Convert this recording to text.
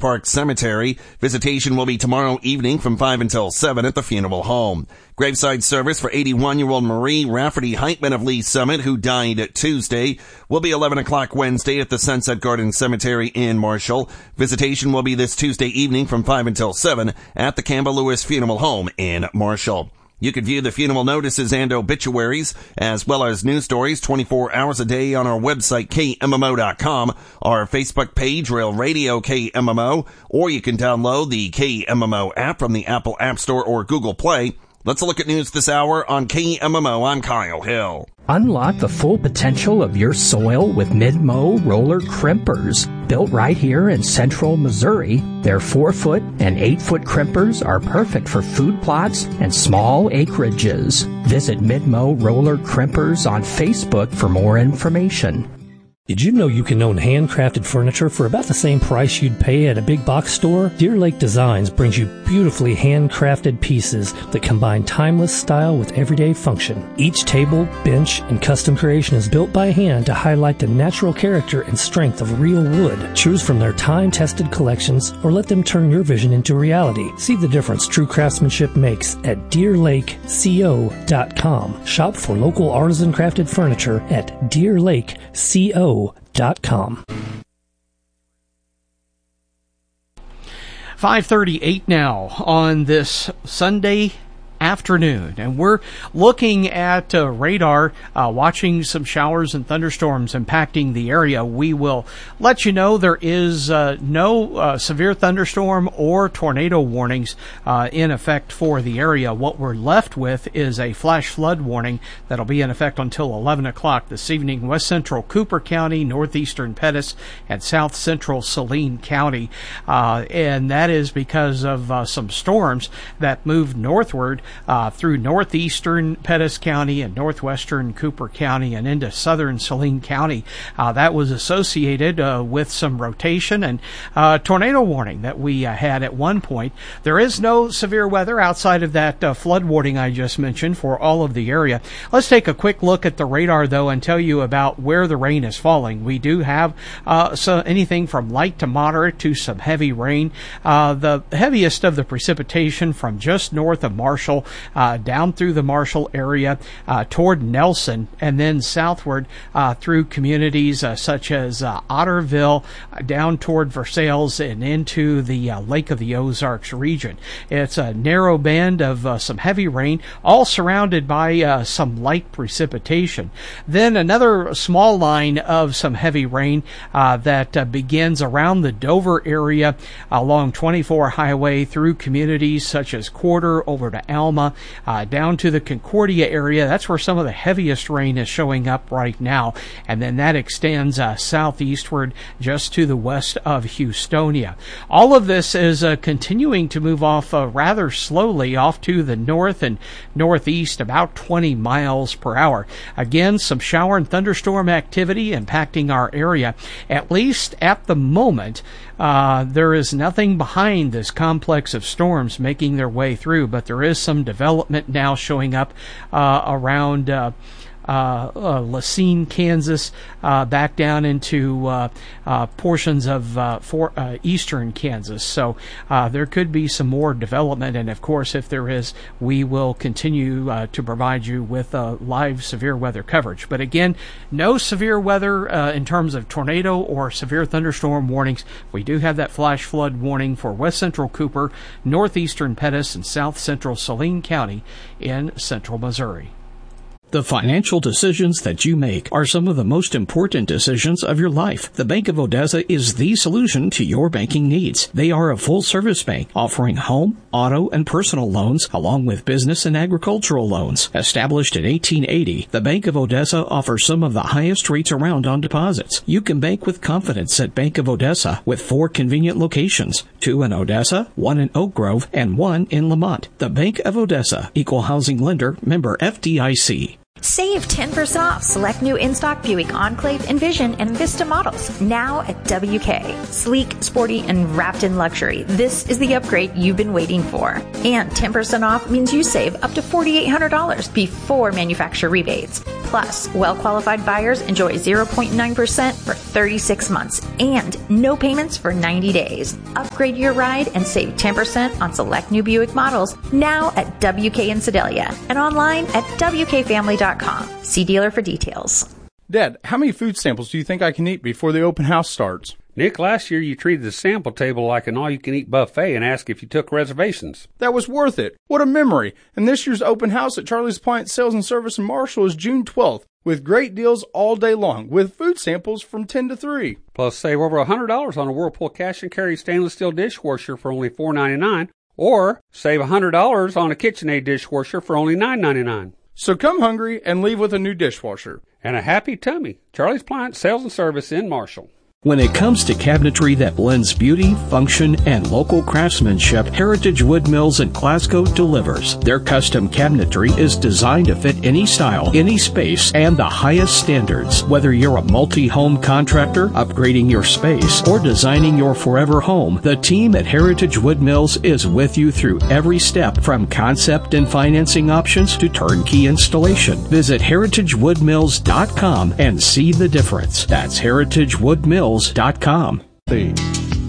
Park Cemetery. Visitation will be tomorrow evening from 5 until 7 at the funeral home. Graveside service for 81-year-old Marie Rafferty Heitman of Lee Summit, who died Tuesday, will be 11 o'clock Wednesday at the Sunset Garden Cemetery in Marshall. Visitation will be this Tuesday evening from 5 until 7 at the Campbell Lewis Funeral Home in Marshall. You can view the funeral notices and obituaries, as well as news stories 24 hours a day on our website, KMMO.com, our Facebook page, Rail Radio KMMO, or you can download the KMMO app from the Apple App Store or Google Play. Let's look at news this hour on KMMO. I'm Kyle Hill. Unlock the full potential of your soil with Mid-Mow roller crimpers. Built right here in central Missouri, their 4-foot and 8-foot crimpers are perfect for food plots and small acreages. Visit Mid-Mow roller crimpers on Facebook for more information. Did you know you can own handcrafted furniture for about the same price you'd pay at a big box store? Deer Lake Designs brings you beautifully handcrafted pieces that combine timeless style with everyday function. Each table, bench, and custom creation is built by hand to highlight the natural character and strength of real wood. Choose from their time-tested collections or let them turn your vision into reality. See the difference true craftsmanship makes at DeerLakeCO.com. Shop for local artisan crafted furniture at DeerLakeCO.com. 5:38 now on this Sunday afternoon, and we're looking at radar, watching some showers and thunderstorms impacting the area. We will let you know there is no severe thunderstorm or tornado warnings in effect for the area. What we're left with is a flash flood warning that'll be in effect until 11 o'clock this evening. West Central Cooper County, northeastern Pettis, and south central Saline County, and that is because of some storms that moved northward through northeastern Pettis County and northwestern Cooper County and into southern Saline County. That was associated with some rotation and tornado warning that we had at one point. There is no severe weather outside of that flood warning I just mentioned for all of the area. Let's take a quick look at the radar, though, and tell you about where the rain is falling. We do have anything from light to moderate to some heavy rain. The heaviest of the precipitation from just north of Marshall down through the Marshall area toward Nelson, and then southward through communities such as Otterville, down toward Versailles, and into the Lake of the Ozarks region. It's a narrow band of some heavy rain, all surrounded by some light precipitation. Then another small line of some heavy rain that begins around the Dover area along 24 Highway through communities such as Quarter over to Alma, down to the Concordia area. That's where some of the heaviest rain is showing up right now. And then that extends southeastward just to the west of Houstonia. All of this is continuing to move off rather slowly off to the north and northeast, about 20 miles per hour. Again, some shower and thunderstorm activity impacting our area. At least at the moment, there is nothing behind this complex of storms making their way through, but there is some development now showing up around Lacine, Kansas, back down into portions of eastern Kansas. So there could be some more development, and of course, if there is, we will continue to provide you with live severe weather coverage. But again, no severe weather in terms of tornado or severe thunderstorm warnings. We do have that flash flood warning for west central Cooper, northeastern Pettis, and south central Saline County in central Missouri. The financial decisions that you make are some of the most important decisions of your life. The Bank of Odessa is the solution to your banking needs. They are a full-service bank offering home, auto, and personal loans along with business and agricultural loans. Established in 1880, the Bank of Odessa offers some of the highest rates around on deposits. You can bank with confidence at Bank of Odessa with 4 convenient locations, 2 in Odessa, 1 in Oak Grove, and 1 in Lamont. The Bank of Odessa, Equal Housing Lender, member FDIC. Save 10% off select new in-stock Buick Enclave, Envision, and Vista models now at WK. Sleek, sporty, and wrapped in luxury. This is the upgrade you've been waiting for. And 10% off means you save up to $4,800 before manufacturer rebates. Plus, well-qualified buyers enjoy 0.9% for 36 months and no payments for 90 days. Upgrade your ride and save 10% on select new Buick models now at WK in Sedalia and online at WKFamily.com. See dealer for details. Dad, how many food samples do you think I can eat before the open house starts? Nick, last year you treated the sample table like an all-you-can-eat buffet and asked if you took reservations. That was worth it. What a memory. And this year's open house at Charlie's Appliance Sales and Service in Marshall is June 12th, with great deals all day long, with food samples from 10 to 3. Plus, save over $100 on a Whirlpool cash and carry stainless steel dishwasher for only $4.99, or save $100 on a KitchenAid dishwasher for only $9.99. So come hungry and leave with a new dishwasher. And a happy tummy. Charlie's Appliance Sales and Service in Marshall. When it comes to cabinetry that blends beauty, function, and local craftsmanship, Heritage Wood Mills in Glasgow delivers. Their custom cabinetry is designed to fit any style, any space, and the highest standards. Whether you're a multi-home contractor, upgrading your space, or designing your forever home, the team at Heritage Wood Mills is with you through every step, from concept and financing options to turnkey installation. Visit heritagewoodmills.com and see the difference. That's heritagewoodmills.com.